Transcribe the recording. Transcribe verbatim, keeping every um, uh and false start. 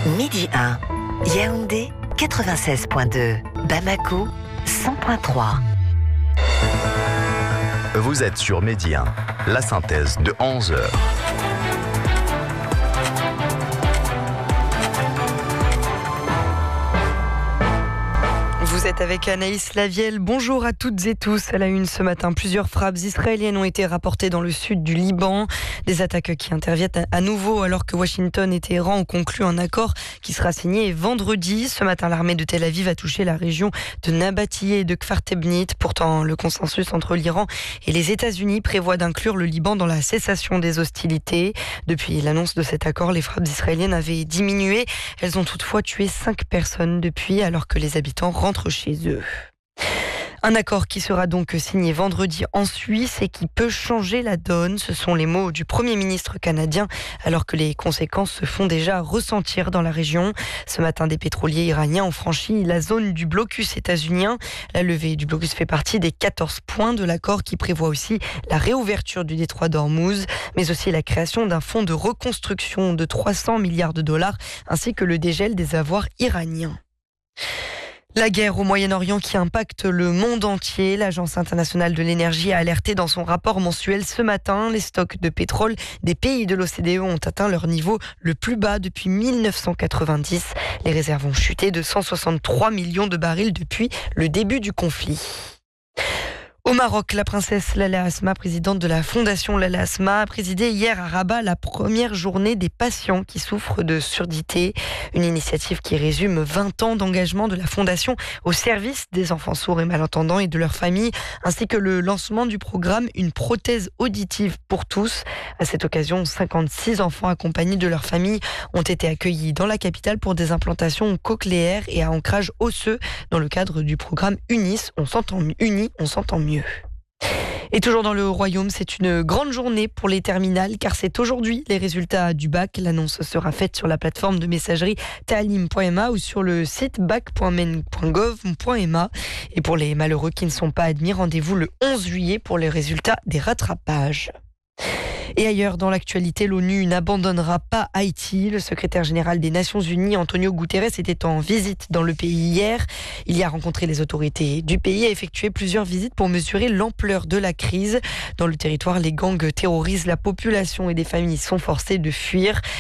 Midi un, Yaoundé quatre-vingt-seize virgule deux, Bamako cent virgule trois. Vous êtes sur Midi un, la synthèse de onze heures. Vous êtes avec Anaïs Lavielle. Bonjour à toutes et tous. À la une ce matin, plusieurs frappes israéliennes ont été rapportées dans le sud du Liban. Des attaques qui interviennent à nouveau alors que Washington et Téhéran ont conclu un accord qui sera signé vendredi. Ce matin, l'armée de Tel Aviv a touché la région de Nabatiyeh et de Kfar Tebnit. Pourtant, le consensus entre l'Iran et les États-Unis prévoit d'inclure le Liban dans la cessation des hostilités. Depuis l'annonce de cet accord, les frappes israéliennes avaient diminué. Elles ont toutefois tué cinq personnes depuis, alors que les habitants rentrent chez eux. Un accord qui sera donc signé vendredi en Suisse et qui peut changer la donne. Ce sont les mots du Premier ministre canadien, alors que les conséquences se font déjà ressentir dans la région. Ce matin, des pétroliers iraniens ont franchi la zone du blocus états-unien. La levée du blocus fait partie des quatorze points de l'accord qui prévoit aussi la réouverture du détroit d'Ormuz, mais aussi la création d'un fonds de reconstruction de trois cents milliards de dollars, ainsi que le dégel des avoirs iraniens. La guerre au Moyen-Orient qui impacte le monde entier. L'Agence internationale de l'énergie a alerté dans son rapport mensuel ce matin. Les stocks de pétrole des pays de l'O C D E ont atteint leur niveau le plus bas depuis mille neuf cent quatre-vingt-dix. Les réserves ont chuté de cent soixante-trois millions de barils depuis le début du conflit. Au Maroc, la princesse Lalla Asma, présidente de la fondation Lalla Asma, a présidé hier à Rabat la première journée des patients qui souffrent de surdité. Une initiative qui résume vingt ans d'engagement de la fondation au service des enfants sourds et malentendants et de leurs familles, ainsi que le lancement du programme Une prothèse auditive pour tous. À cette occasion, cinquante-six enfants accompagnés de leurs familles ont été accueillis dans la capitale pour des implantations cochléaires et à ancrage osseux dans le cadre du programme UNIS. On s'entend Unis, on s'entend mieux. Et toujours dans le Royaume, c'est une grande journée pour les terminales car c'est aujourd'hui les résultats du bac. L'annonce sera faite sur la plateforme de messagerie taalim point m a ou sur le site bac point men point gov point m a. Et pour les malheureux qui ne sont pas admis, rendez-vous le onze juillet pour les résultats des rattrapages. Et ailleurs, dans l'actualité, l'ONU n'abandonnera pas Haïti. Le secrétaire général des Nations Unies, Antonio Guterres, était en visite dans le pays hier. Il y a rencontré les autorités du pays et a effectué plusieurs visites pour mesurer l'ampleur de la crise. Dans le territoire, les gangs terrorisent la population et des familles sont forcées de fuir.